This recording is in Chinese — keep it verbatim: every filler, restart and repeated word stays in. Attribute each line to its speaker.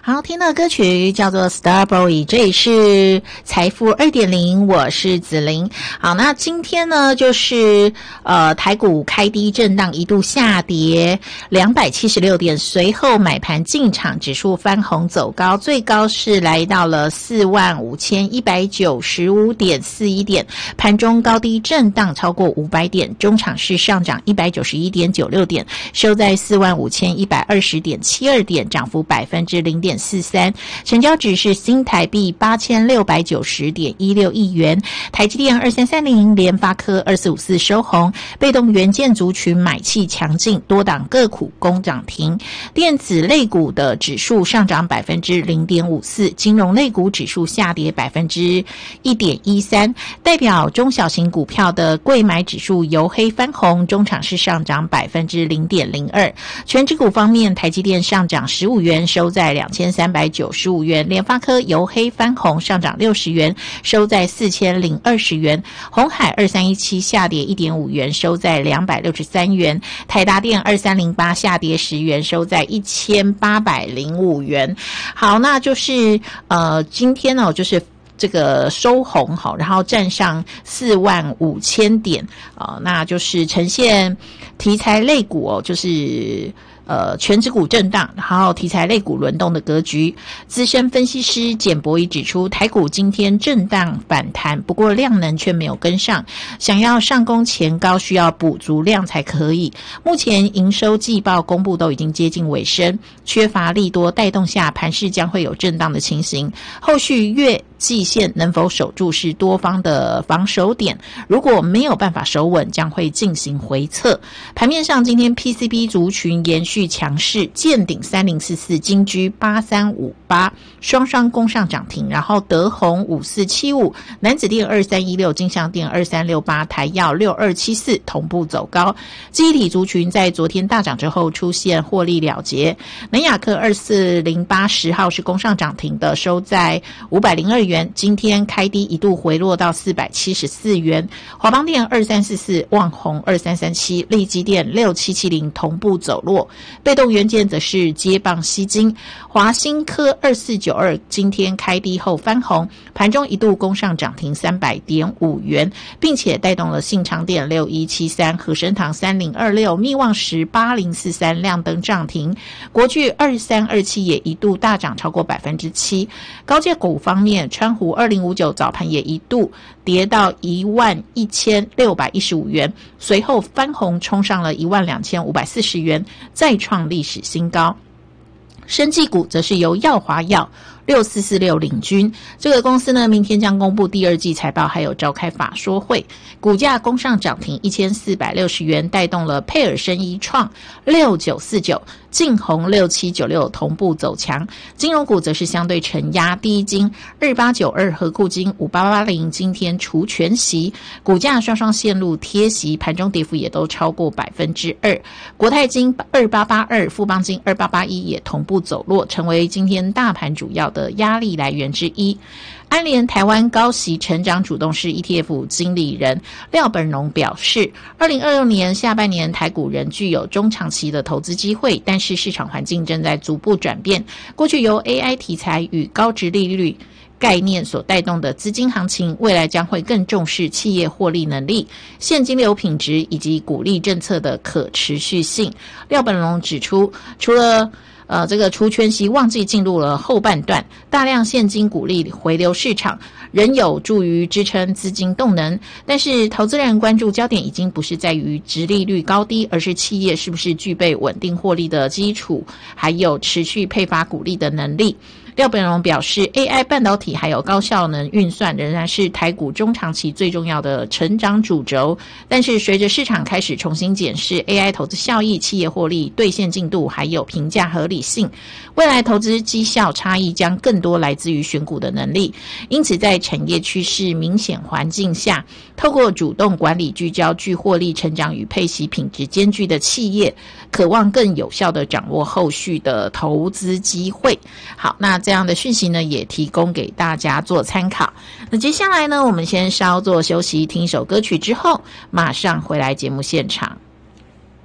Speaker 1: 好听的歌曲叫做 Starboy， 这里是财富 二点零， 我是子琳。好，那今天呢就是呃台股开低震荡，一度下跌两百七十六点，随后买盘进场，指数翻红走高，最高是来到了四万五千一百九十五点四一点，盘中高低震荡超过五百点，中场是上涨一百九十一点九六点，收在四万五千一百二十点七二点，涨幅百分之零点四三，成交值是新台币八千六百九十点一六亿元。台积电二三三零、联发科二四五四收红，被动元件族群买气强劲，多档个股攻涨停。电子类股的指数上涨百分之零点五四，金融类股指数下跌百分之一点一三。代表中小型股票的贵买指数由黑翻红，中场是上涨百分之零点零二。全指股方面，台积电上涨十五元，收在两千三百九十五元；联发科由黑翻红，上涨六十元，收在四千零二十元；鸿海二三一七下跌一点五元，收在两百六十三元；台达电二三零八下跌十元，收在一千八百零五元。好，那就是呃，今天呢，就是这个收红好，然后站上四万五千点啊、呃，那就是呈现题材类股哦，就是呃，全指股震荡，然后题材类股轮动的格局。资深分析师简博仪指出，台股今天震荡反弹，不过量能却没有跟上，想要上攻前高需要补足量才可以。目前营收季报公布都已经接近尾声，缺乏利多带动下，盘势将会有震荡的情形。后续月季线能否守住是多方的防守点，如果没有办法守稳，将会进行回测。盘面上，今天 P C B 族群延续强势，健鼎三零四四、金居八三五八双双攻上涨停，然后德宏五四七五、南子电二三一六、金像电二三六八、台药六二七四同步走高。记忆体族群在昨天大涨之后出现获利了结，南亚科二四零八十号是攻上涨停的，收在五百零二元，今天开低一度回落到四百七十四元。华邦电二三四四、旺宏二三三七、力积电六七七零同步走弱。被动元件则是接棒吸金，华新科二四九二今天开低后翻红，盘中一度攻上涨停三百点五元，并且带动了信昌电六一七三、和生堂三零二六、密旺石八零四三亮灯涨停，国巨二三二七也一度大涨超过百分之七。高阶股方面，川湖二零五九早盘也一度跌到一万一千六百一十五元，随后翻红冲上了一万两千五百四十元，再创历史新高。生技股则是由耀华药六四四六领军，这个公司呢，明天将公布第二季财报，还有召开法说会，股价攻上涨停一千四百六十元，带动了佩尔生医创六九四九、晋宏六七九六同步走强。金融股则是相对承压，第一金二八九二、合库金五八八零今天除权息，股价双双陷入贴息，盘中跌幅也都超过百分之二。国泰金二八八二、富邦金二八八一也同步走弱，成为今天大盘主要的压力来源之一。安联台湾高息成长主动式 E T F 经理人廖本荣表示，二零二六年下半年台股仍具有中长期的投资机会，但是市场环境正在逐步转变。过去由 A I 题材与高殖利率概念所带动的资金行情，未来将会更重视企业获利能力、现金流品质以及鼓励政策的可持续性。廖本荣指出，除了呃，这个除权息旺季进入了后半段，大量现金鼓励回流市场，仍有助于支撑资金动能。但是投资人关注焦点已经不是在于殖利率高低，而是企业是不是具备稳定获利的基础，还有持续配发股利的能力。廖本荣表示 A I 半导体还有高效能运算仍然是台股中长期最重要的成长主轴，但是随着市场开始重新检视 A I 投资效益、企业获利、兑现进度还有评价合理性，未来投资绩效差异将更多来自于选股的能力。因此在产业趋势明显环境下，透过主动管理聚焦具获利成长与配息品质兼具的企业，渴望更有效地掌握后续的投资机会。好，那这样的讯息呢，也提供给大家做参考。那接下来呢，我们先稍作休息，听一首歌曲之后，马上回来节目现场。